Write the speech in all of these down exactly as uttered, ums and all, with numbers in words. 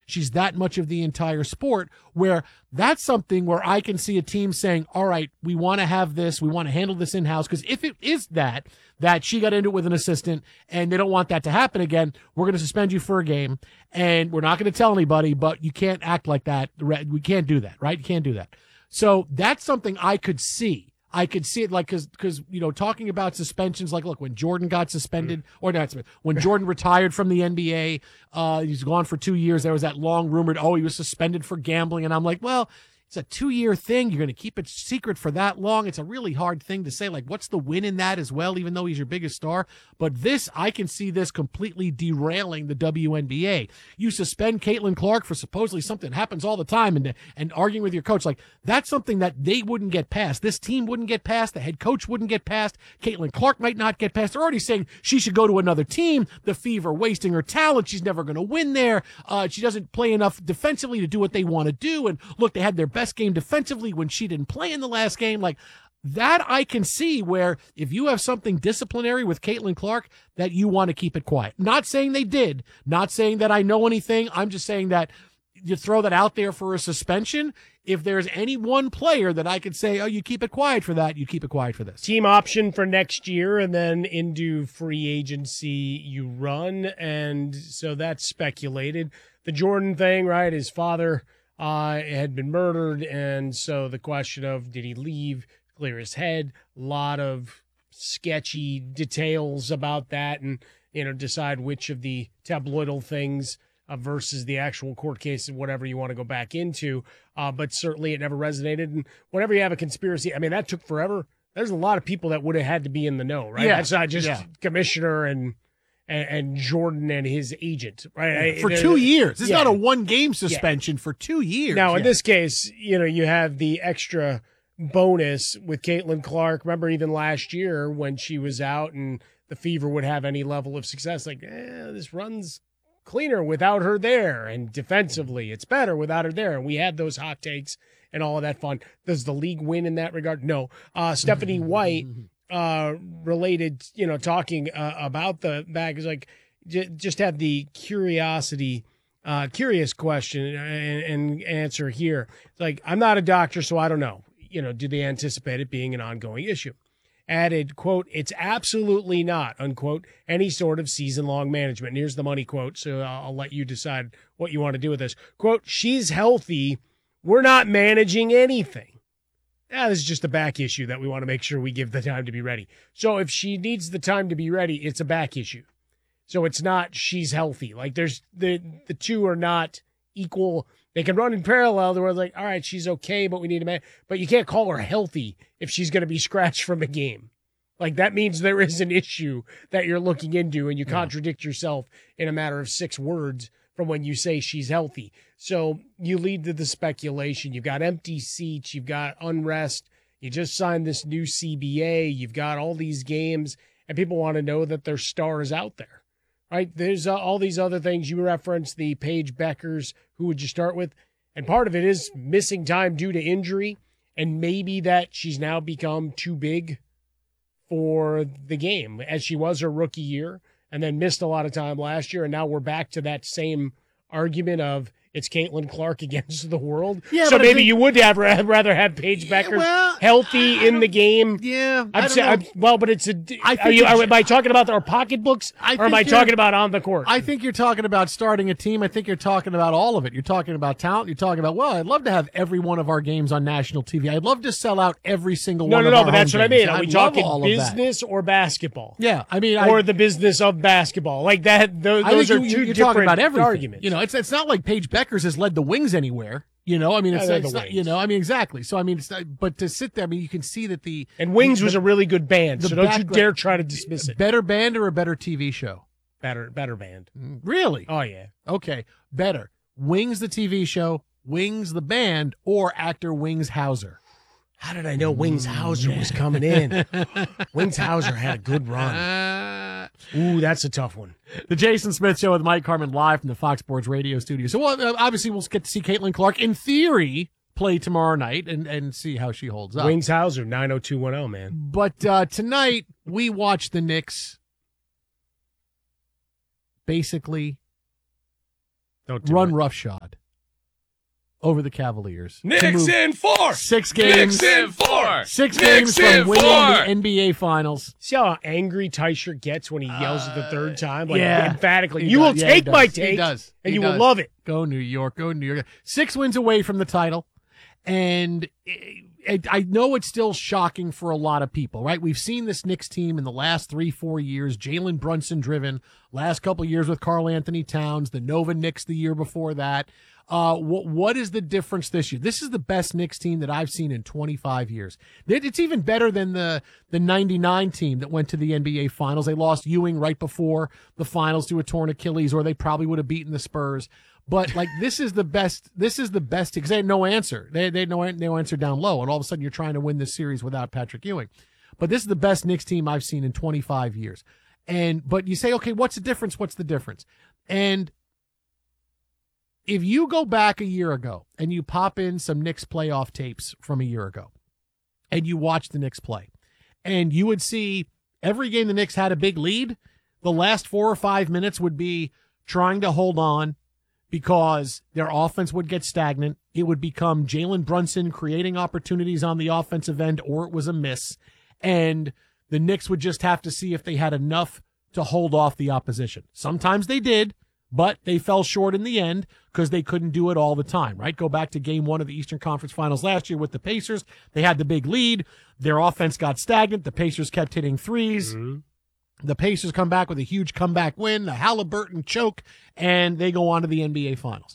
She's that much of the entire sport, where that's something where I can see a team saying, all right, we want to have this, we want to handle this in-house, because if it is that, that she got into it with an assistant and they don't want that to happen again, we're going to suspend you for a game, and we're not going to tell anybody, but you can't act like that. We can't do that, right? You can't do that. So that's something I could see. I could see it, like, because, because you know, talking about suspensions, like, look, when Jordan got suspended, or not, when Jordan retired from the N B A, uh, he's gone for two years, there was that long rumored, oh, he was suspended for gambling, and I'm like, well, it's a two-year thing. You're going to keep it secret for that long. It's a really hard thing to say. Like, what's the win in that as well, even though he's your biggest star? But this, I can see this completely derailing the W N B A. You suspend Caitlin Clark for supposedly something that happens all the time, and and arguing with your coach. Like, that's something that they wouldn't get past. This team wouldn't get past. The head coach wouldn't get past. Caitlin Clark might not get past. They're already saying she should go to another team. The Fever wasting her talent. She's never going to win there. Uh, she doesn't play enough defensively to do what they want to do. And look, they had their best game defensively when she didn't play in the last game. Like, that I can see where if you have something disciplinary with Caitlin Clark, that you want to keep it quiet. Not saying they did, not saying that I know anything. I'm just saying that you throw that out there for a suspension. If there's any one player that I could say, oh, you keep it quiet for that, you keep it quiet for this. Team option for next year, and then into free agency you run, and so that's speculated. The Jordan thing, right, his father uh, had been murdered, and so the question of did he leave, clear his head, a lot of sketchy details about that, and, you know, decide which of the tabloidal things Uh, versus the actual court case and whatever you want to go back into. Uh, but certainly it never resonated. And whenever you have a conspiracy, I mean, that took forever. There's a lot of people that would have had to be in the know, right? Yeah. That's not just yeah. Commissioner and, and and Jordan and his agent, right? Yeah. For I, two years. It's yeah. not a one-game suspension yeah. for two years. Now, in yeah. this case, you know, you have the extra bonus with Caitlin Clark. Remember even last year when she was out and the Fever would have any level of success, like, eh, this runs cleaner without her there, and defensively it's better without her there, and we had those hot takes and all of that fun. Does the league win in that regard? No. uh Stephanie White uh related, you know, talking uh, about the bag is like, j- just had the curiosity uh curious question and, and answer here. It's like, I'm not a doctor, so I don't know, you know, do they anticipate it being an ongoing issue? Added, quote, it's absolutely not, unquote, any sort of season-long management. And here's the money quote, so I'll, I'll let you decide what you want to do with this. Quote, she's healthy. We're not managing anything. Yeah, this is just a back issue that we want to make sure we give the time to be ready. So if she needs the time to be ready, it's a back issue. So it's not she's healthy. Like, there's the the two are not equal. They can run in parallel. They're like, all right, she's okay, but we need to man. But you can't call her healthy if she's going to be scratched from a game. Like, that means there is an issue that you're looking into, and you yeah. contradict yourself in a matter of six words from when you say she's healthy. So you lead to the speculation. You've got empty seats. You've got unrest. You just signed this new C B A. You've got all these games, and people want to know that their star is out there. Right, there's uh, all these other things. You referenced the Paige Beckers. Who would you start with? And part of it is missing time due to injury, and maybe that she's now become too big for the game, as she was her rookie year, and then missed a lot of time last year, and now we're back to that same argument of it's Caitlin Clark against the world. Yeah, so maybe think, you would have rather have Paige yeah, Beckers well, healthy in the game. Yeah, I'm I saying, I'm, well, but it's a. I are you, think are, am I talking about our pocketbooks, I or am I talking about on the court? I think you're talking about starting a team. I think you're talking about all of it. You're talking about talent. You're talking about, well, I'd love to have every one of our games on national T V. I'd love to sell out every single no, one no, of no, our No, no, no, but that's what games. I mean. Are I'd we talking business or basketball? Yeah, I mean, or I, the business of basketball, like that. Those, I those think are you, two you're different talking about everything. arguments. You know, it's it's not like Paige Beckers has led the Wings anywhere. You know, I mean, it's, Yeah, it's not, you know, I mean, exactly. So, I mean, it's not, but to sit there, I mean, you can see that the and Wings the, was a really good band, so don't you dare try to dismiss it. Better band or a better T V show? Better, better band. Really? Oh yeah. Okay, better. Wings the T V show, Wings the band, or actor Wings Hauser. How did I know Wings Hauser was coming in? Wings Hauser had a good run. Uh, Ooh, that's a tough one. The Jason Smith Show with Mike Carmen live from the Fox Sports Radio studio. So, well, obviously, we'll get to see Caitlin Clark, in theory, play tomorrow night and, and see how she holds up. Wings Hauser, nine oh two one oh, man. But uh, tonight, we watch the Knicks basically Don't do run it. roughshod. over the Cavaliers. Knicks in four. Six games. Knicks in four. Six Knicks games from winning four. the N B A Finals. See how angry Teicher gets when he yells it the third time? Like, yeah. emphatically. He You does. will Yeah, he take does. my He take, does. and He you does. will love it. Go New York. Go New York. Six wins away from the title. And it, I know it's still shocking for a lot of people, right? We've seen this Knicks team in the last three, four years, Jalen Brunson driven, last couple of years with Karl Anthony Towns, the Nova Knicks the year before that. Uh, what what is the difference this year? This is the best Knicks team that I've seen in twenty-five years. It, it's even better than the the ninety-nine team that went to the N B A Finals. They lost Ewing right before the finals to a torn Achilles, or they probably would have beaten the Spurs. But like this is the best. This is the best because they had no answer. They they had no no answer down low, and all of a sudden you're trying to win this series without Patrick Ewing. But this is the best Knicks team I've seen in twenty-five years. And but you say, okay, what's the difference? What's the difference? And if you go back a year ago and you pop in some Knicks playoff tapes from a year ago, and you watch the Knicks play, and you would see every game the Knicks had a big lead, the last four or five minutes would be trying to hold on because their offense would get stagnant. It would become Jalen Brunson creating opportunities on the offensive end, or it was a miss. And the Knicks would just have to see if they had enough to hold off the opposition. Sometimes they did, but they fell short in the end because they couldn't do it all the time, right? Go back to game one of the Eastern Conference Finals last year with the Pacers. They had the big lead. Their offense got stagnant. The Pacers kept hitting threes. Mm-hmm. The Pacers come back with a huge comeback win, the Halliburton choke, and they go on to the N B A Finals.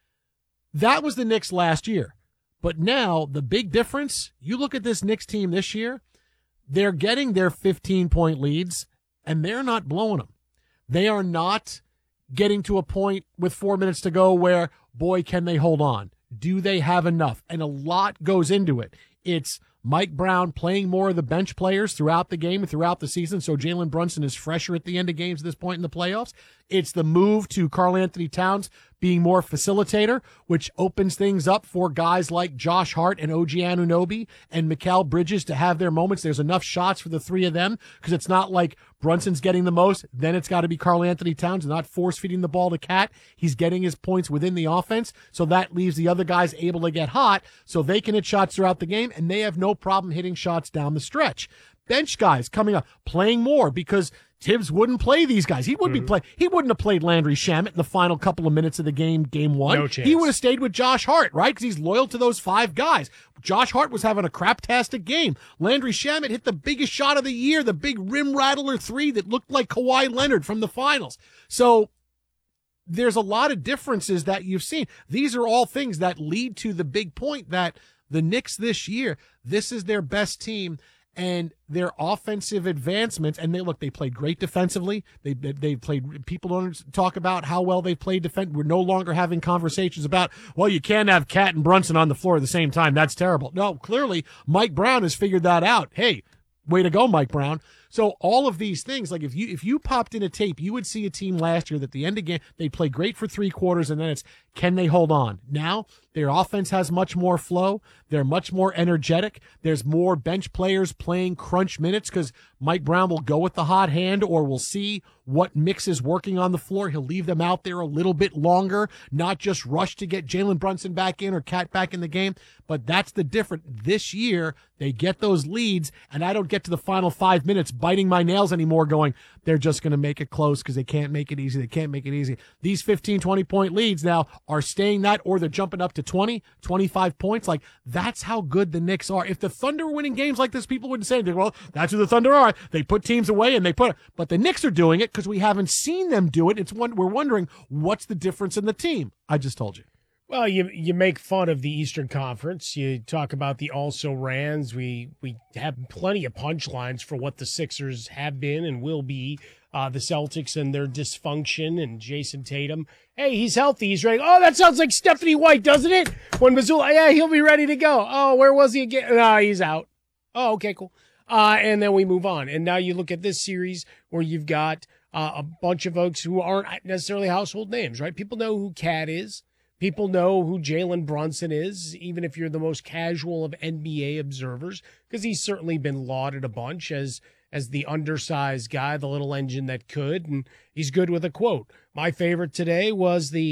That was the Knicks last year. But now, the big difference, you look at this Knicks team this year, they're getting their fifteen-point leads, and they're not blowing them. They are not getting to a point with four minutes to go where, boy, can they hold on. Do they have enough? And a lot goes into it. It's Mike Brown playing more of the bench players throughout the game and throughout the season, so Jalen Brunson is fresher at the end of games at this point in the playoffs. It's the move to Karl Anthony Towns being more facilitator, which opens things up for guys like Josh Hart and O G Anunoby and Mikal Bridges to have their moments. There's enough shots for the three of them because it's not like Brunson's getting the most, then it's got to be Karl Anthony Towns, not force-feeding the ball to Cat. He's getting his points within the offense, so that leaves the other guys able to get hot so they can hit shots throughout the game, and they have no problem hitting shots down the stretch. Bench guys coming up, playing more because Tibbs wouldn't play these guys. He wouldn't mm-hmm. be play. He wouldn't have played Landry Shamet in the final couple of minutes of the game, game one. No chance. He would have stayed with Josh Hart, right? Because he's loyal to those five guys. Josh Hart was having a craptastic game. Landry Shamet hit the biggest shot of the year, the big rim rattler three that looked like Kawhi Leonard from the finals. So there's a lot of differences that you've seen. These are all things that lead to the big point that the Knicks this year, this is their best team. And their offensive advancements, and they look, they played great defensively. They they, they played. People don't talk about how well they played defense. We're no longer having conversations about, well, you can't have Cat and Brunson on the floor at the same time. That's terrible. No, clearly Mike Brown has figured that out. Hey, way to go, Mike Brown. So all of these things, like if you if you popped in a tape, you would see a team last year that at the end of the game, they play great for three quarters, and then it's, can they hold on? Now, their offense has much more flow. They're much more energetic. There's more bench players playing crunch minutes because Mike Brown will go with the hot hand, or we'll see what mix is working on the floor. He'll leave them out there a little bit longer, not just rush to get Jalen Brunson back in or Cat back in the game. But that's the difference. This year, they get those leads, and I don't get to the final five minutes biting my nails anymore going, they're just going to make it close because they can't make it easy. They can't make it easy. These fifteen, twenty-point leads now are staying that, or they're jumping up to twenty, twenty-five points. Like, that's how good the Knicks are. If the Thunder were winning games like this, people wouldn't say anything. Well, that's who the Thunder are. They put teams away, and they put – but the Knicks are doing it because we haven't seen them do it. It's one, we're wondering, what's the difference in the team? I just told you. Well, you you make fun of the Eastern Conference. You talk about the also-rans. We we have plenty of punchlines for what the Sixers have been and will be. Uh, the Celtics and their dysfunction, and Jason Tatum. Hey, he's healthy. He's ready. Oh, that sounds like Stephanie White, doesn't it? When Missoula, yeah, he'll be ready to go. Oh, where was he again? No, he's out. Oh, okay, cool. Uh, and then we move on. And now you look at this series where you've got uh, a bunch of folks who aren't necessarily household names, right? People know who Cat is. People know who Jalen Brunson is, even if you're the most casual of N B A observers, because he's certainly been lauded a bunch as as the undersized guy, the little engine that could, and he's good with a quote. My favorite today was the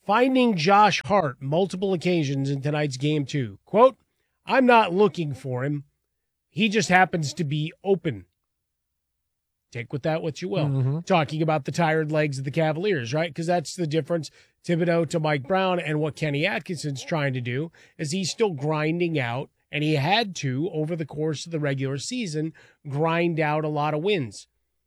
finding Josh Hart multiple occasions in tonight's game two. Quote, I'm not looking for him. He just happens to be open. Take with that what you will. Mm-hmm. Talking about the tired legs of the Cavaliers, right? Because that's the difference, Thibodeau to Mike Brown, and what Kenny Atkinson's trying to do is he's still grinding out, and he had to, over the course of the regular season, grind out a lot of wins.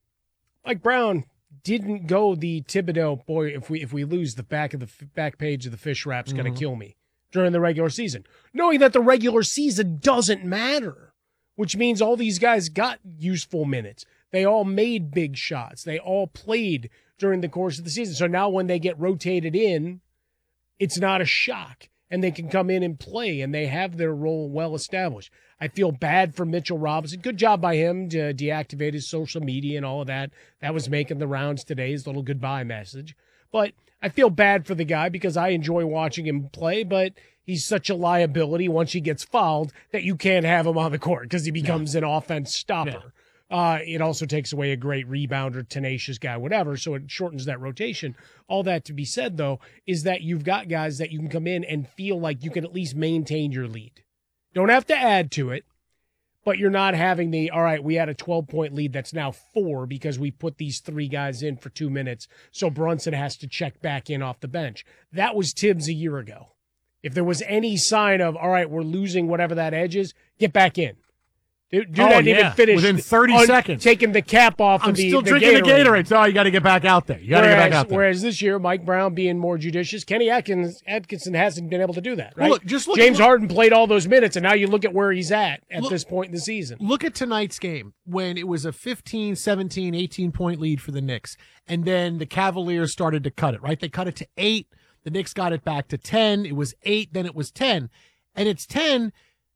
Mike Brown didn't go the Thibodeau, boy, if we if we lose the back of the back page of the fish wrap's mm-hmm. going to kill me during the regular season, knowing that the regular season doesn't matter, which means all these guys got useful minutes. They all made big shots. They all played during the course of the season. So now when they get rotated in, it's not a shock, and they can come in and play, and they have their role well established. I feel bad for Mitchell Robinson. Good job by him to deactivate his social media and all of that. That was making the rounds today, his little goodbye message. But I feel bad for the guy because I enjoy watching him play, but he's such a liability once he gets fouled that you can't have him on the court because he becomes no. an offense stopper. No. Uh, it also takes away a great rebounder, tenacious guy, whatever, so it shortens that rotation. All that to be said, though, is that you've got guys that you can come in and feel like you can at least maintain your lead. Don't have to add to it, but you're not having the, all right, we had a twelve-point lead that's now four because we put these three guys in for two minutes, so Brunson has to check back in off the bench. That was Tibbs a year ago. If there was any sign of, all right, we're losing whatever that edge is, get back in. Do, do oh, not yeah. even finish within thirty on, seconds. Taking the cap off I'm of the still the drinking Gatorade. the Gatorade. So you got to get back out there. You got to get back out there. Whereas this year, Mike Brown being more judicious, Kenny Atkins, Atkinson hasn't been able to do that. Right? Well, look, just look, James look, Harden played all those minutes, and now you look at where he's at at look, this point in the season. Look at tonight's game when it was a fifteen, seventeen, eighteen-point lead for the Knicks, and then the Cavaliers started to cut it, right? They cut it to eight. The Knicks got it back to ten. It was eight, then it was ten. And it's ten,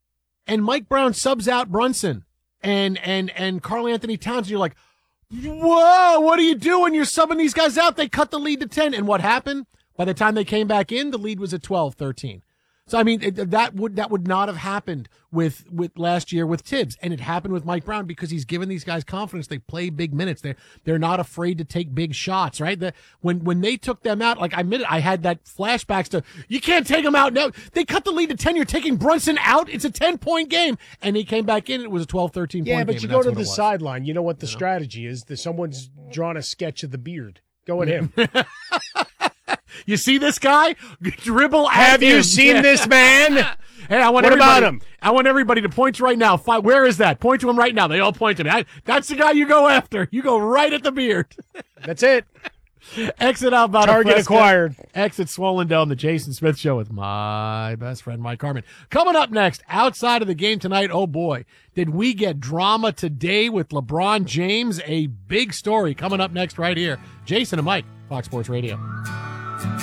and Mike Brown subs out Brunson. And and and Karl Anthony Towns, and you're like, whoa, what are you doing? You're subbing these guys out. They cut the lead to ten. And what happened? By the time they came back in, the lead was at twelve thirteen. So, I mean, it, that would that would not have happened with, with last year with Tibbs. And it happened with Mike Brown because he's given these guys confidence. They play big minutes. They're, they're not afraid to take big shots, right? The, when when they took them out, like I admit it, I had that flashbacks to, you can't take them out now. They cut the lead to ten. You're taking Brunson out. It's a ten-point game. And he came back in. It was a twelve, thirteen-point game. Yeah, but you go to the sideline. You know what the you strategy know? is? That someone's drawn a sketch of the beard. Go at him. You see this guy? Dribble at Have him. you seen yeah. this man? Hey, I want what everybody, about him? I want everybody to point right now. Five, where is that? Point to him right now. They all point to me. I, that's the guy you go after. You go right at the beard. That's it. Exit out about Target Fresca. acquired. Exit Swollen Down, the Jason Smith Show with my best friend, Mike Harmon. Coming up next, outside of the game tonight, oh boy, did we get drama today with LeBron James? A big story coming up next right here. Jason and Mike, Fox Sports Radio.